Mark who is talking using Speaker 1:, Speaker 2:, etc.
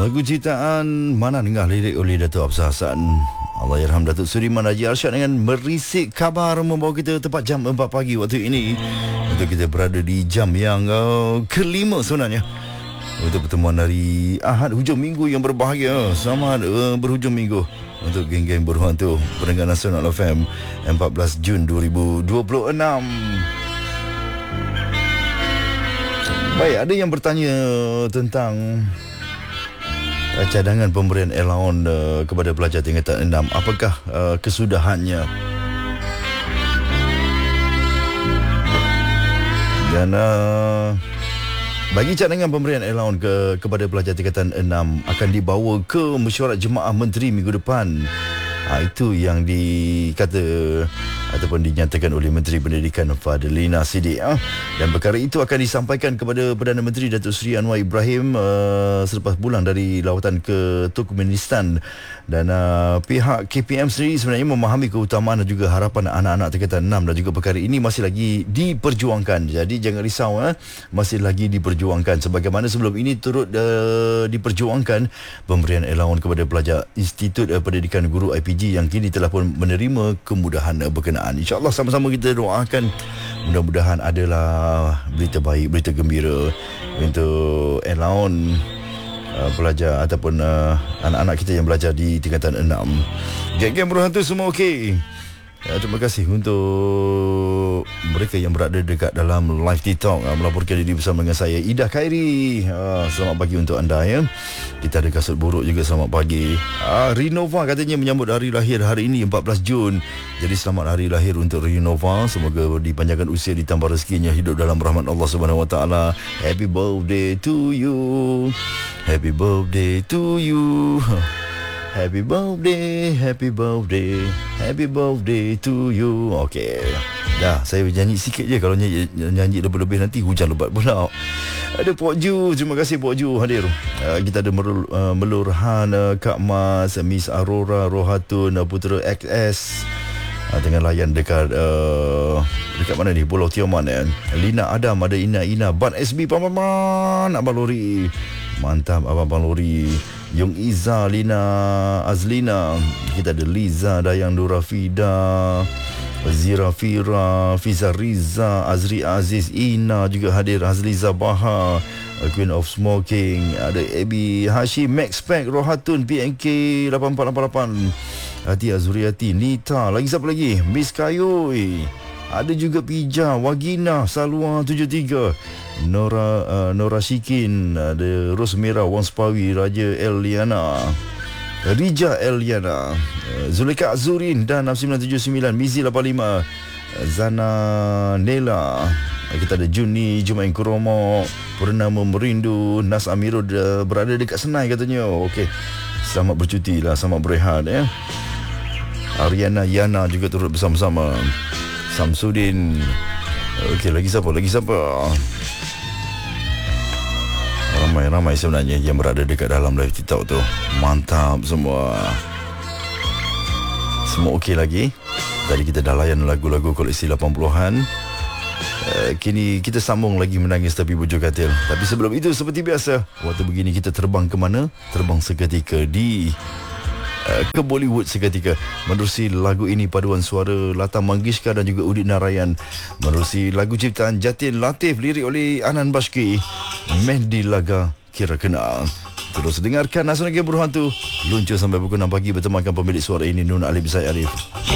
Speaker 1: Lagu ciptaan Mana Dengar lirik oleh Datuk Abzal Hassan. Allahyarham Datuk Sudiman Haji Arsyad dengan Merisik Khabar membawa kita tepat jam 4 pagi waktu ini. Untuk kita berada di jam yang kelima sebenarnya, untuk pertemuan hari Ahad hujung minggu yang berbahagia. Selamat berhujung minggu untuk geng-geng berhuan tu pendengar Nasional FM 14 Jun 2026. Baik, ada yang bertanya tentang cadangan pemberian allowance kepada pelajar tingkatan 6. Apakah kesudahannya? Dan bagi cadangan pemberian allowance kepada pelajar tingkatan 6 akan dibawa ke mesyuarat jemaah menteri minggu depan. Itu yang dikata ataupun dinyatakan oleh Menteri Pendidikan Fadlina Siddiq. Dan perkara itu akan disampaikan kepada Perdana Menteri Datuk Seri Anwar Ibrahim selepas pulang dari lawatan ke Turkmenistan. Dan pihak KPM sendiri sebenarnya memahami keutamaan dan juga harapan anak-anak tingkatan 6, dan juga perkara ini masih lagi diperjuangkan. Jadi jangan risau, masih lagi diperjuangkan. Sebagaimana sebelum ini turut diperjuangkan pemberian allowance kepada pelajar Institut Pendidikan Guru IPG yang kini telah pun menerima kemudahan berkenaan. InsyaAllah sama-sama kita doakan mudah-mudahan adalah berita baik, berita gembira untuk allowance pelajar ataupun anak-anak kita yang belajar di tingkatan 6. Geng-geng berhantu semua okey. Terima kasih untuk mereka yang berada dekat dalam live TikTok melaporkan diri bersama dengan saya, Ida Khairi. Selamat pagi untuk anda ya. Kita ada kasut buruk juga, selamat pagi. Rinova katanya menyambut hari lahir hari ini 14 Jun. Jadi selamat hari lahir untuk Rinova. Semoga dipanjangkan usia, ditambah rezekinya, hidup dalam rahmat Allah Subhanahu Wa Taala. Happy birthday to you. Happy birthday to you. Happy birthday, happy birthday, happy birthday to you. Okey. Dah, saya nyanyi sikit je. Kalau nyanyi lebih-lebih nanti hujan lebat pula. Ada Pok Ju, terima kasih Pok Ju hadir. Kita ada Melurhan, Kak Mas, Miss Aurora, Rohatun, Putera XS. Dengan layan dekat mana ni, Pulau Tioman Lina Adam, ada Ina Ban SB Paman Abang Lori. Mantap Abang Lori. Yung Iza, Lina Azlina. Kita ada Liza, Dayang Durafida, Zira Fira, Fiza Riza, Azri Aziz, Ina juga hadir, Azliza Baha, Queen of Smoking. Ada Abi Hashim, Max Pack, Rohatun, PNK 8488, Hati Azuriati, Nita. Lagi siapa lagi? Miss Kayoy. Ada juga Pija, Wagina, Salwa 73, Nora Shikin, ada Rosmira, Wang Spawi, Raja Eliana, Rija Eliana, Zulika Azurin dan 6979, Mizi 85, Zana Nela. Kita ada Juni, Jumain Kuromo, Purnama Merindu, Nas Amirul berada dekat Senai katanya. Okey, selamat bercuti lah, selamat berehat ya. Ariana Yana juga turut bersama-sama. Samsudin. Okey, lagi siapa? Ramai sebenarnya yang berada dekat dalam live TikTok tu. Mantap semua. Semua okey lagi. Tadi kita dah layan lagu-lagu koleksi 80-an. Kini kita sambung lagi Menangis Tepi Bujur Katil. Tapi sebelum itu, seperti biasa, waktu begini kita terbang ke mana? Terbang seketika ke Bollywood seketika. Menerusi lagu ini paduan suara Lata Mangeshkar dan juga Udit Narayan. Menerusi lagu ciptaan Jatin Latif, lirik oleh Anan Bashki, Mehdi Laga Kira Kenal. Terus dengarkan Nasional Game Berhantu luncur sampai pukul 6 pagi bertemankan pemilik suara ini, Nun Alif Zaid Arif.